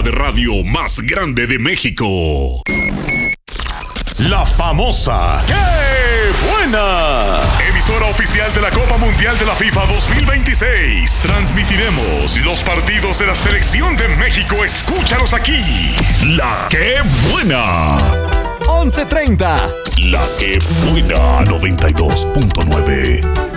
de radio más grande de México. La famosa ¡Qué buena! Emisora oficial de la Copa Mundial de la FIFA 2026. Transmitiremos los partidos de la Selección de México. Escúchalos aquí. La ¡Qué buena! 11:30. La ¡Qué buena! 92.9.